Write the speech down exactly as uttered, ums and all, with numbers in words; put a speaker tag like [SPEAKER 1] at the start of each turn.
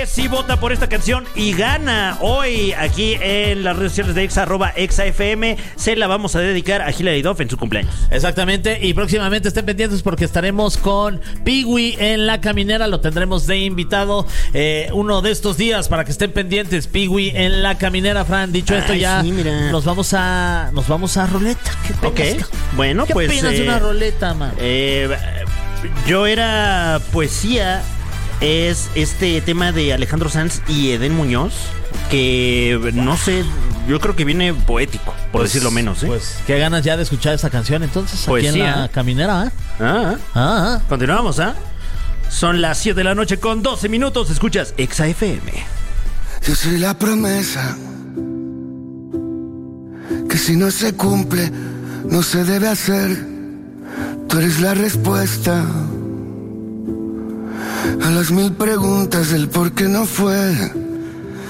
[SPEAKER 1] Sí, vota por esta canción y gana hoy aquí en las redes sociales de Exa, arroba Exa F M. Se la vamos a dedicar a Hilary Duff en su cumpleaños.
[SPEAKER 2] Exactamente, y próximamente estén pendientes porque estaremos con Pee-wee en La Caminera. Lo tendremos de invitado eh, uno de estos días para que estén pendientes. Pee-wee en La Caminera, Fran. Dicho esto,
[SPEAKER 1] Ay,
[SPEAKER 2] ya
[SPEAKER 1] sí, mira.
[SPEAKER 2] nos vamos a nos vamos a roleta. ¿Qué
[SPEAKER 1] Ok,
[SPEAKER 2] opinas?
[SPEAKER 1] bueno,
[SPEAKER 2] ¿Qué
[SPEAKER 1] pues
[SPEAKER 2] opinas
[SPEAKER 1] eh,
[SPEAKER 2] de una roleta, man?
[SPEAKER 1] eh, yo era poesía. Es este tema de Alejandro Sanz y Edén Muñoz, que no sé, yo creo que viene poético, por
[SPEAKER 2] Pues,
[SPEAKER 1] decirlo menos, ¿eh?
[SPEAKER 2] Pues qué ganas ya de escuchar esta canción entonces aquí
[SPEAKER 1] Poesía.
[SPEAKER 2] en La Caminera, ¿eh?
[SPEAKER 1] Ah,
[SPEAKER 2] Ah, ah.
[SPEAKER 1] continuamos, ¿ah? Son las siete de la noche con doce minutos, escuchas Exa F M.
[SPEAKER 3] Yo soy la promesa que si no se cumple, no se debe hacer. Tú eres la respuesta a las mil preguntas del por qué no fue.